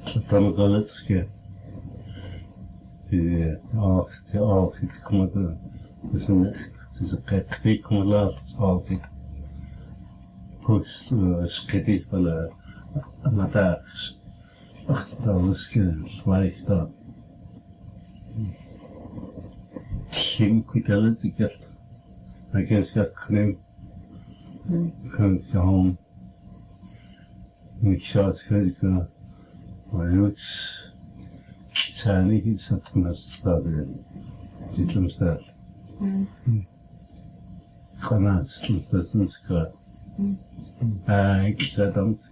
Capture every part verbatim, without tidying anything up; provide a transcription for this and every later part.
Тамагалацке. И а а хикмада гэсэн зэкэкик мала саалки. Пус скэдик бала амата ахстауске свайхта. Хин киталацке. Агенсия крем. Kan jag mycket skärska och gjort tärning så att man startar sitt som start. Kanal som station ska. Nej, inte dansk.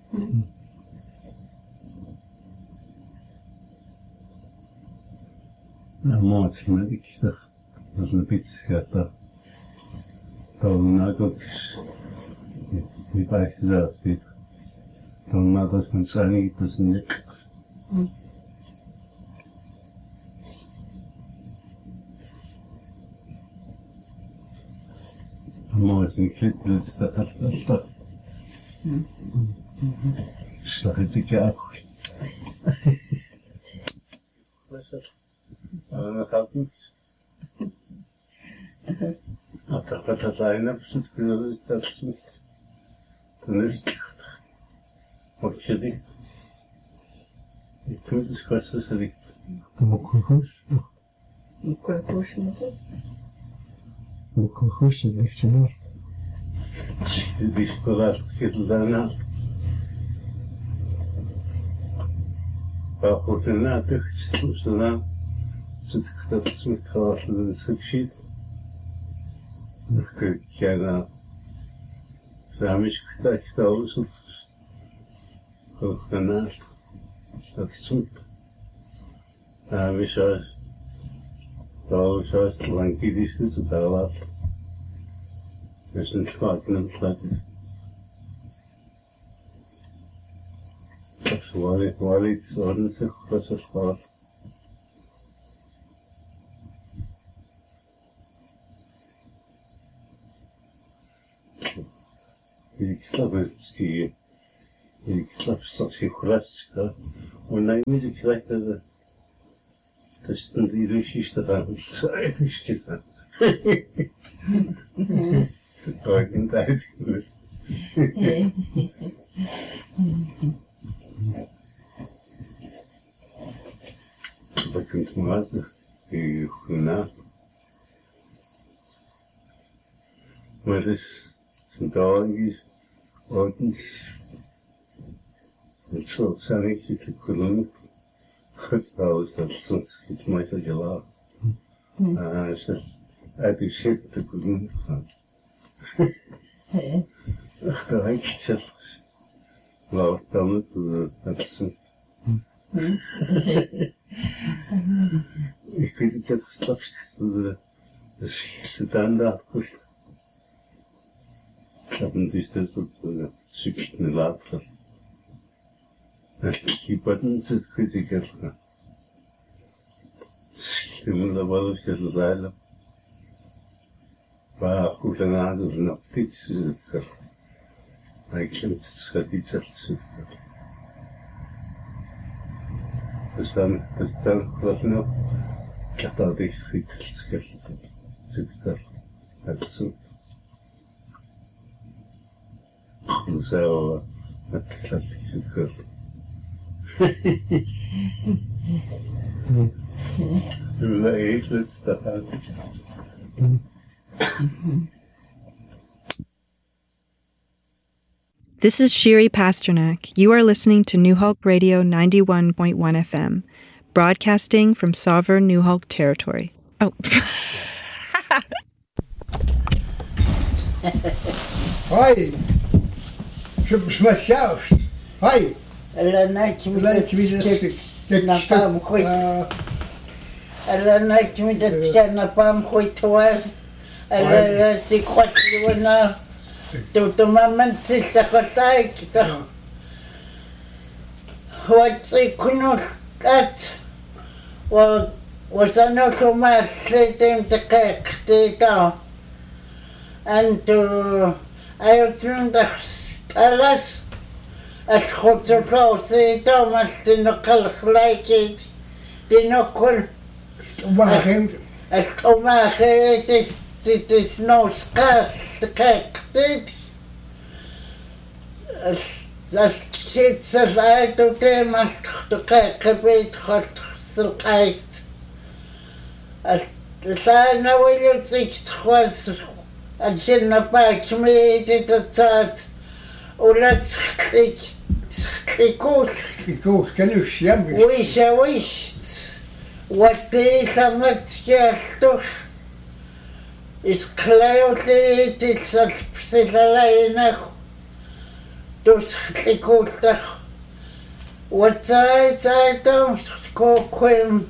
Jag måste med det. Det är en bit skatta. Τον άκοξες, υπάρχει δράση, τον άκοξες με τσάνι και το συνέκ. Μόλις είναι κλείτηλες στα αυτά. Σταχετή και άκουγε. Αλλά να θα ακούγεις. Hatta hatta sayına pısıt kırılır istersin. Tınır çıktı. Okşadı. İkimiz ıskarsa sarık. Mukkuhuş. Mukkuhuş mu? Mukkuhuş elekçiler. Şimdi diskolar kirlilerine. Bakırtına atık çıtmıştına. Sıtıkta pısmış kavasını sıkşit. Kana Flemish Kitaus Kana that's soup. I wish I was lanky dishes about that. There's some Scotland like this. That's why it why it's on the process part. Великославский, Великославский храстка, он на имени человека, то есть стандартирующий что-то, это что-то. Такое кентайское. Бакентмаза и хуна. Вот это Dagens ordens et så sannig til kolonne forstås at sådan et meget så gælder. Altså at det sæt til kolonne. Der er ikke sæt. Hvor der er at sådan. Jeg kan ikke forstå det. Det er standard. Haben sich das so psychischen Lager. Die Baden sind Kritiker. Stimmen da war das ja leider. War gut an alles noch nichts. Eigentlich hat die Zeit zu. Das dann, das dann, was noch, Katar dich friedlich sitzt da. Also. So, that's good. The ageless stuff. This is Shiri Pasternak. You are listening to New Hulk Radio ninety-one point one F M, broadcasting from sovereign New Hulk territory. Oh. Hi. Смущаешь? Ай! Alla natt med det na pam skit. Alla natt med det na pam skit toal. Alla si khotwana. Du du mamman sista khotai kita. What se kunul kat. Wa wasana kuma setem takakta. And to I remember alas الخطوطي توماس تنقل خلاكيت تنقل وماخين القماخي تسنوس قاس تكاكتت الشيت سلعيتو تيماس تكاكبيت خط سلقايت السانا ويلو تيكت خواس الجنة باكميتي تتات ولا تخليك تخليكوش تخليكوش كانوش يمش ويشا ويشت واتي سمت كيالتوخ اسقلايو تي تلسل بسيطلايناخ دوس خليكوش تخ واتاي تاي توم كوكوين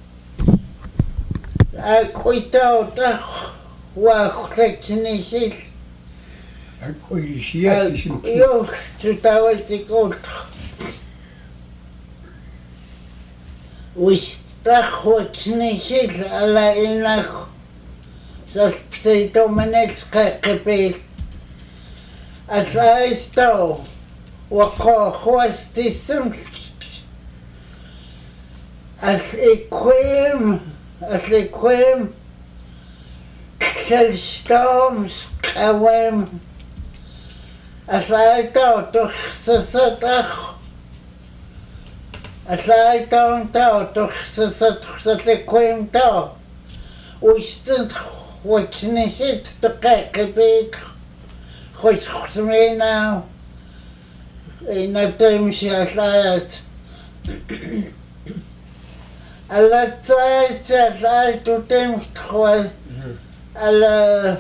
اكويتاو تخ واخلتنيشيل كل شيء شيء يو تتاوي كول ويستخ وكنيشيل على إنك سبسيتو منيس كبير أسايستو وقو خوستي سمسكت أسيكويم أسيكويم سلشتوم سقويم أسايتو تخصصتخ أسايتو تو تخصصتخصصتكويم تو ويستنتخ وكنشيت دقيق بيت خوش خصمينا إنا تمشي أسايت ألا تسايت أسايت وتمشي تخوي ألا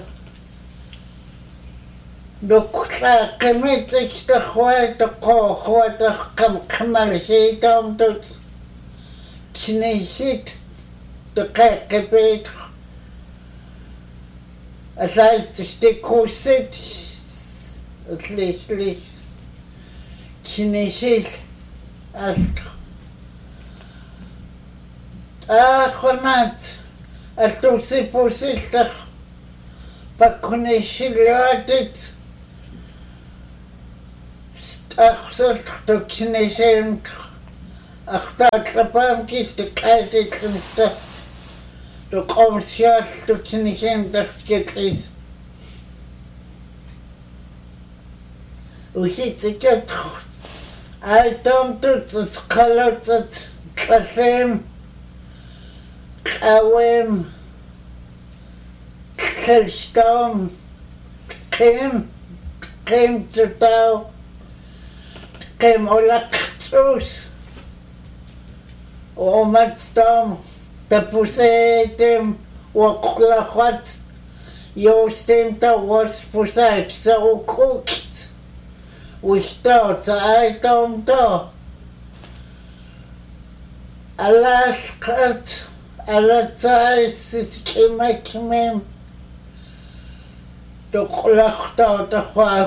دكتور كميتك تخوات قو خوات قم قمر شيتهم تت تنشيت دقيق بيت أساس تشتكوست تليش ليش تنشيت أست آخنات أستوسي بوسيستخ فكنشيلاتت أخصصت تكنيشنت أختار لبام كيس تكايتت تمسته تقوم سياس تكنيشنت تكتليس وشيت تكتخ أيتم تتسقلت تسلم قوام تلشتم تقيم تقيم تتاو قيم ولا قطوس ومتستم تبوسيتم وقلخت يوستم توس بوساك سو كوكت وشتو تايتم تو ألاسقت ألا تايس كيما كميم تقلختو تخواك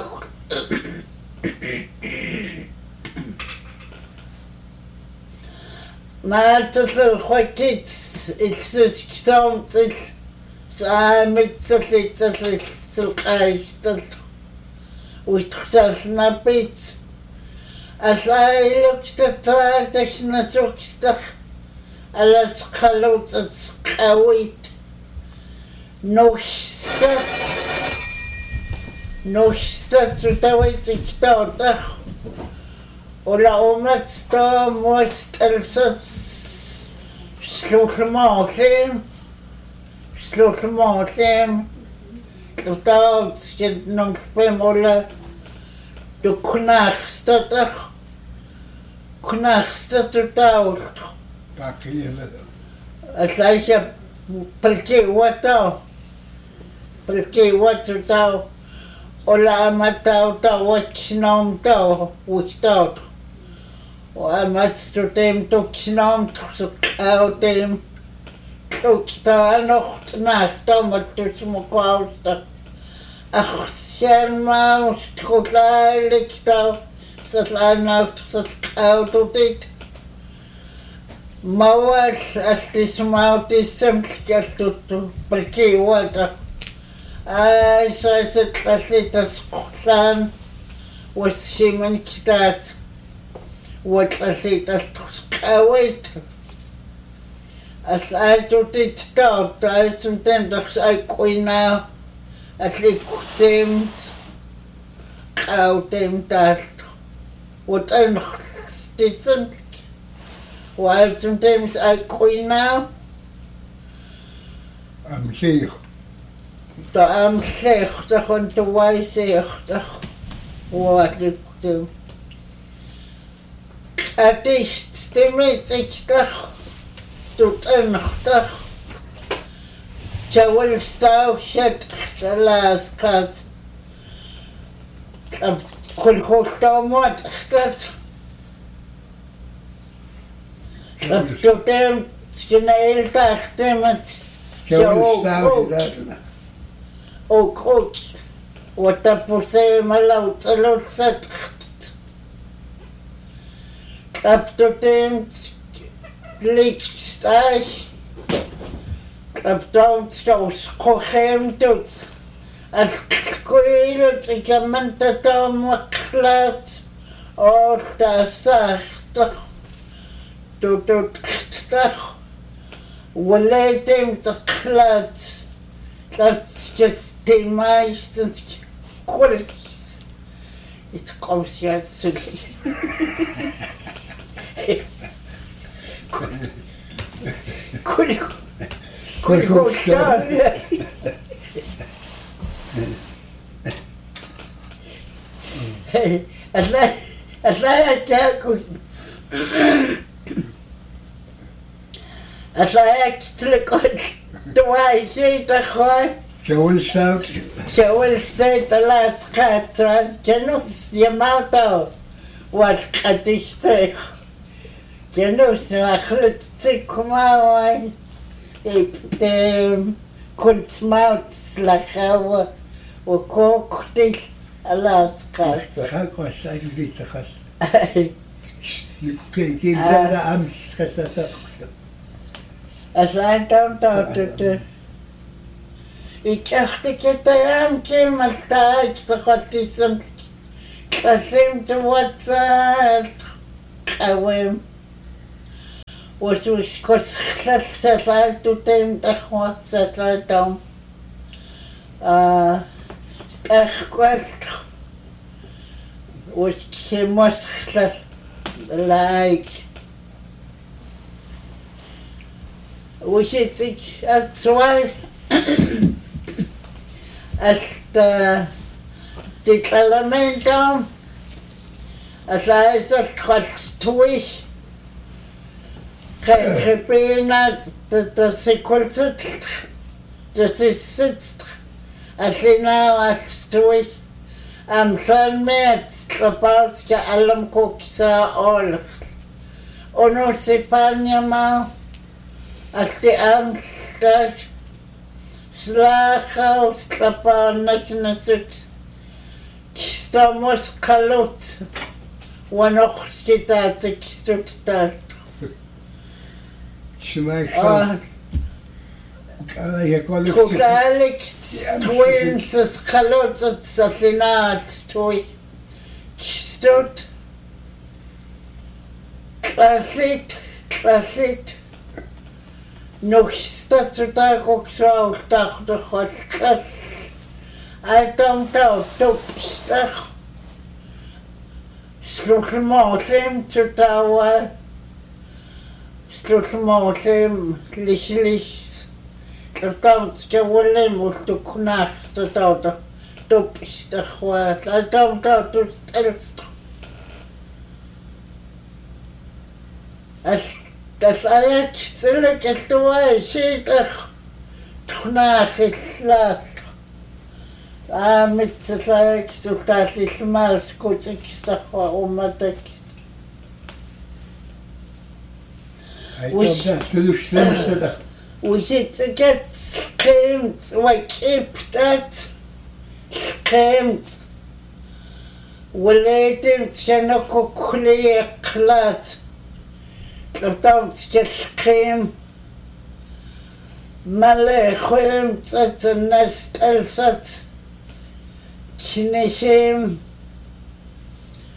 ما تصل خوكيت إتسس كسام تل سامت تل تل سلقاي تل وتخسس نبيت أسايلك تتعاتش نسوك استخ على سقلو تسقاويت نوشتا نوشتا تتاويت كتاوتخ ولا أمت ستام وستلست سلوك ماثيم سلوك ماثيم تتاوت كد نمسبيم ولا دو كناخستتخ كناخستت تتاوت باقي لها أسايشا بلكي واتاو بلكي واتو تاو ولا أما تاو تاو وكشنام تاو وشتاو وأما ستوتيم توكشنام تخسكاو تيم توكتا نخت ناختا مستوش مقاوستا أخسيان ماوس تخوتلا لكتاو سسلانا تخسكاو توتيت مواس أستسماو تسمسكستوتو بلكي واتا آي سايست أسيت أسقسان was Simon Kidat, what I said as Kawait. As I do it stop, I sometimes I queen now, at least them, cow them that, what I didn't. While sometimes I queen now, I'm sick. da am slecht, und du weißt echt, what ich do. At ich stimme ich doch, du noch Joel Stow shit the last cut. Ab kul kul what that. Ab du dem schnell dachte mit Joel Stow that. Oh coach, what the pussy malau a lot set. Ab du dem liegst ich. Ab dort so schochem tut. Als kuilt ik heb met de dame gekleed. Oh, dat zegt. Doet het toch. We leiden te gekleed. Dat is de meeste kort. Het komt ja zo. Kort. Kul kul Stow. As I, as I attack, as I actually got the way she the high, Joel Stow. she will stay the last cat, right? You know, your mouth out. What cat is sick? You know, so I could sick come out. The kunst mouth like how we cooked it. Alaska. Ga ik was eigenlijk niet te gast. Ik heb de Amst gezet. As I don't know to ik dacht ik het aan kim maar sta ik toch wat is een kasim te wat kawem was was kos gezet uit to them dag wat dat uit dan ah echt kwast was je moest gezet like was het ik het zwaar als de dit element dan als hij dat gaat toe gebena dat dat se kultut dat is het als hij nou als toe am son met gepaard je allem koksa oorlog ono se panja ma als de amstag Slachau, Slapanak, Nasuk, Stamos Kalot, one of Skitatik, Suktat. Schmeichel. Je kon het Kukalik, twins, as Kalot, assassinat, toy. Stot. Klassit, klassit. Nog staat er daar ook zo, dacht ik, wat klas. I don't know, topstig. Slutmoslim te touwen. Slutmoslim, licht, licht. Dat kan je wel moet de knacht te touwen. Topstig was. I don't know, to stelst. Als das eigenlijk is door zeker knaag is laat. Ah, met z'n eigenlijk zo dat is maar goed ik zeg waarom dat ik. Hij komt dat de slimste dag. Hoe zit het get schreeuwt, wat kip dat schreeuwt. We leiden zijn ook kleer klaar. Dan geschreven, maar gewoon dat een nest als het Chinesem,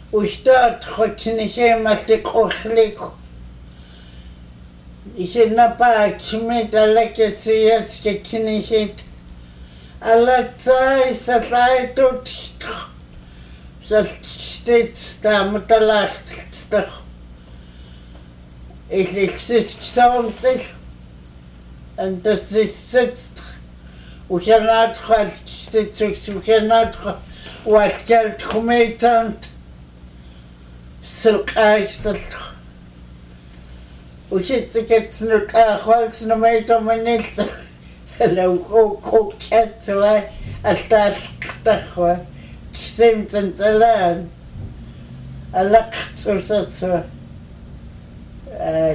Устаат хотнисемалли қорлику. Исиннапаа кимит алакасиас кикнисит. Алатсай салайтут салстит тааматалаахталтар. Иликсис ксаунтил антассит ухянаат халтит ухянаат уалкалт хумейтант сылқаистал уситсикатснут аахвалснумейтоманилта лаукоуккатсуа алтаасқтарва кисимтанталаан аллаққсусатсуа э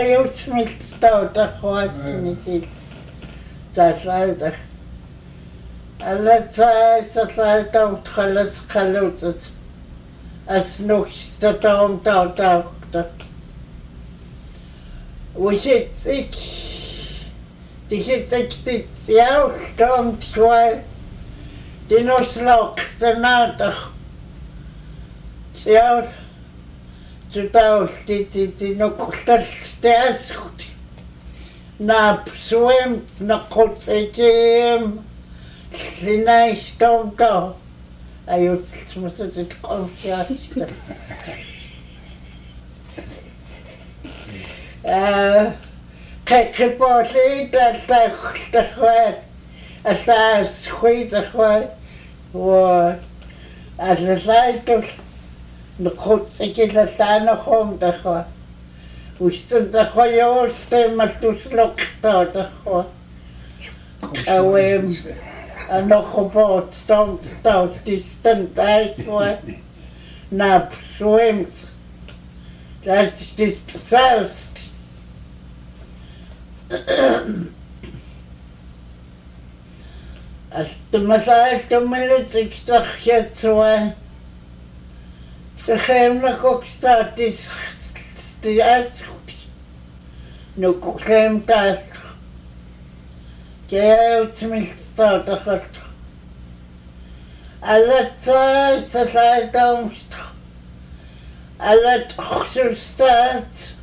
каяютсмилтаутархуаатсинисил таасаатар аллатсаасалаатаут халас халуутат аснух татаум таутаукта уситсик тихитсиктит яултаум тсуай динослок танаатах яул тутаулти тинокулталстаасхут нап суэм накутсиким линайстомто аюутсмусут qomsiaasta э кэкэполит алтахтахвар алтаас хуитахвар во аслайстус накутсикилалтаанахом тахва устун тахва ёстэммалтуслоктаа тахва ауэм анохобот стомт стомт дистент айсва нап суэмт дастит саус астмасаалтуммилутиктархиатсуа сахэмнакокстаатис тиасхут нукхэмтаас кеутмилтаатахалт аллатсаа салаатаумст аллат хсустаат